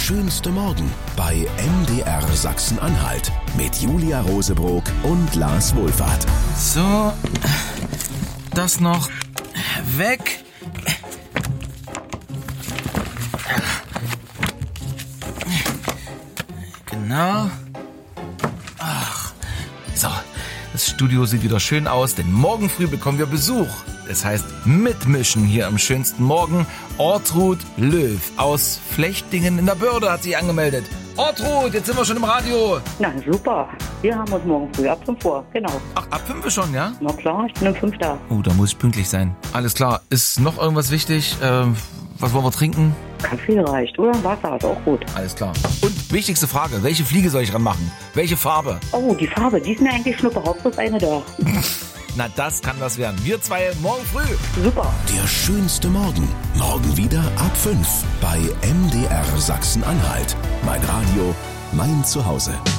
schönste Morgen bei MDR Sachsen-Anhalt mit Julia Rosebrock und Lars Wohlfahrt. So, das noch weg. Genau. Ach, so, das Studio sieht wieder schön aus, denn morgen früh bekommen wir Besuch. Das heißt, mitmischen hier am schönsten Morgen. Ortrud Löw aus Flechtingen in der Börde hat sich angemeldet. Ortrud, jetzt sind wir schon im Radio. Na super, wir haben uns morgen früh ab 5 Uhr, genau. Ach, ab 5 schon, ja? Na klar, ich bin um 5 da. Oh, da muss ich pünktlich sein. Alles klar, ist noch irgendwas wichtig? Was wollen wir trinken? Kaffee reicht, oder? Wasser ist auch gut. Alles klar. Und wichtigste Frage, welche Fliege soll ich ranmachen? Welche Farbe? Oh, die Farbe, die ist mir eigentlich schnuppe, Hauptsache eine da. Na, das kann was werden. Wir zwei morgen früh. Super. Der schönste Morgen. Morgen wieder ab 5 bei MDR Sachsen-Anhalt. Mein Radio, mein Zuhause.